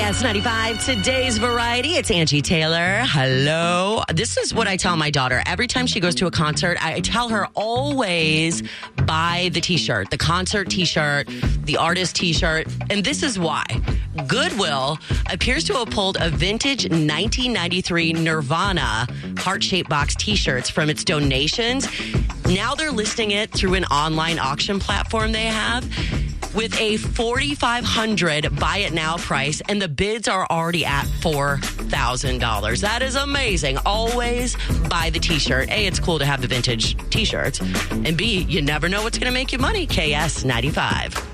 KS95, today's variety. It's Angie Taylor. Hello. This is what I tell my daughter. Every time she goes to a concert, I tell her always buy the t-shirt, the concert t-shirt, the artist t-shirt. And this is why. Goodwill appears to have pulled a vintage 1993 Nirvana heart-shaped box t-shirts from its donations. Now they're listing it through an online auction platform they have with a $4,500 buy it now price, and the bids are already at $4,000. That is amazing. Always buy the t-shirt. A, it's cool to have the vintage t-shirts, and B, you never know what's going to make you money. KS95.